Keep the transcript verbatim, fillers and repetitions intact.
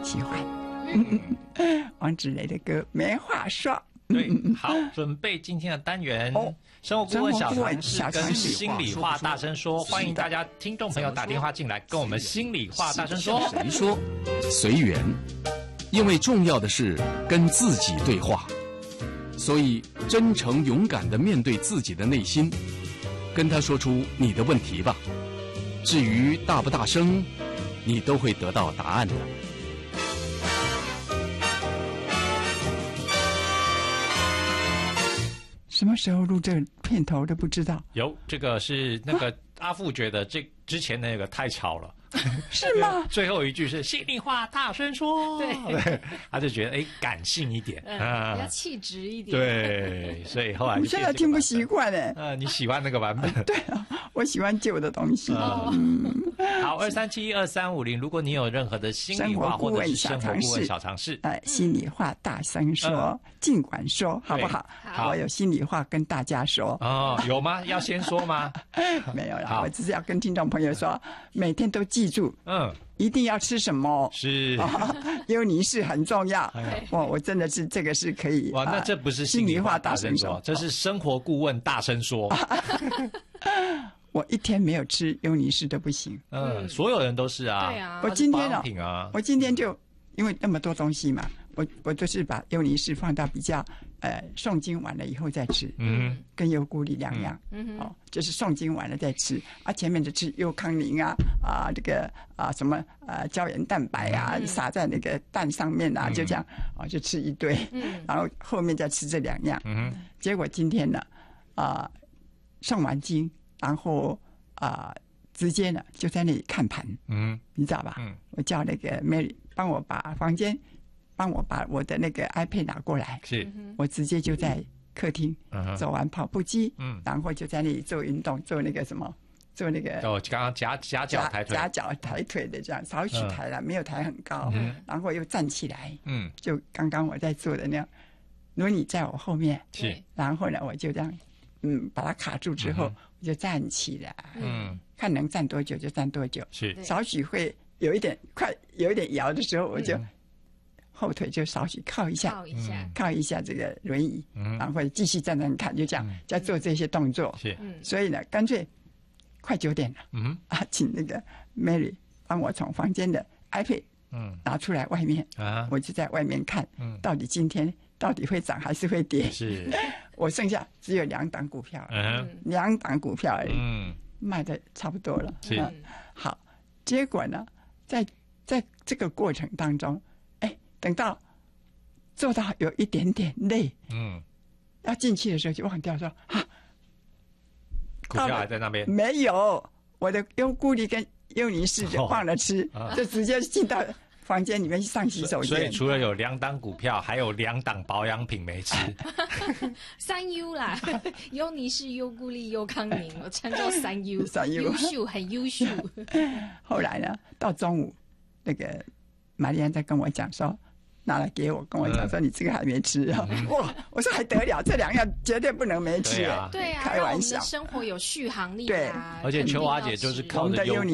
喜欢。王芷蕾的歌没话说。 对，好，准备今天的单元，哦、生活顾问小常识跟心里话大声说，欢迎大家听众朋友打电话进来，跟我们心里话大声说。 谁说？随缘，因为重要的是跟自己对话，所以真诚勇敢地面对自己的内心，跟他说出你的问题吧。至于大不大声，你都会得到答案的。 什么时候录这个片头都不知道。 有这个是那个阿富觉得这之前那个太吵了。 是吗？ 最后一句是心里话大声说， 对， 他就觉得哎感性一点， 嗯，比较气质一点。 对，所以后来我现在听不习惯哎。 呃，你喜欢那个版本？ 对啊，我喜欢旧的东西。 嗯，好，二三七二三五零，如果你有任何的心里话或者是生活顾问小常识， 哎，心里话大声说，尽管说，好不好？ 好， 我有心里话跟大家说。 哦，有吗？要先说吗？ 没有啦，我只是要跟听众朋友说，每天都记住，嗯，一定要吃什么是， 优尼是很重要。哇，我真的是这个是可以。 哇，那这不是心里话大声说，这是生活顾问大声说。 我一天没有吃优尼是都不行。 嗯，所有人都是啊。 对啊。 我今天啊， 我今天就因为那么多东西嘛，我我都是把优尼是放到比较呃诵经完了以后再吃，嗯，跟优菇粒两样，嗯，哦，就是诵经完了再吃，啊，前面就吃优康宁啊啊这个啊什么呃胶原蛋白啊，嗯、撒在那个蛋上面啊，嗯、就这样啊就吃一堆，嗯，然后后面再吃这两样，嗯，结果今天呢啊诵完经，然后啊直接呢就在那里看盘，嗯，你知道吧？嗯，我叫那个 Mary 帮我把房间。帮我把我的那个 iPad 拿过来， 是， 我直接就在客厅、嗯、走完跑步机，嗯，然后就在那里做运动，做那个什么，做那个哦，刚刚夹夹脚抬腿， 夹脚抬腿的这样，少许抬了，嗯、没有抬很高，嗯，然后又站起来，嗯，就刚刚我在做的那样，轮椅在我后面， 是， 然后呢，我就这样，嗯，把它卡住之后，嗯、我就站起来，嗯，看能站多久就站多久， 是， 少许会有一点快，有一点摇的时候，我就。嗯后腿就少许靠一下， 靠一下， 靠一下这个轮椅，嗯、然后继续站站看，就这样在做这些动作。 是， 所以呢，干脆快九点了，嗯啊，请那个 Mary 帮我从房间的 iPad 嗯拿出来外面啊，我就在外面看，嗯，到底今天到底会涨还是会跌？ 是， 我剩下只有两档股票，嗯，两档股票而已，嗯，卖的差不多了。 是， 嗯、好，结果呢，在在这个过程当中。等到做到有一点点累，嗯，要进去的时候就忘掉说啊， 股票还在那边没有，我的优菇粒跟优尼是就忘了吃，哦啊、就直接进到房间里面去上洗手间。 所以除了有两档股票，还有两档保养品没吃， 三 U 啦，优尼是优菇粒优康宁，我称作三 U， 三 U 优秀很优秀。 后来呢，到中午那个玛丽安在跟我讲说。拿来给我，跟我讲说你这个还没吃啊！嗯、哇，我说还得了，这两样绝对不能没吃， 对啊， 开玩笑， 生活有续航力、啊， 对， 而且秋华姐就是靠着优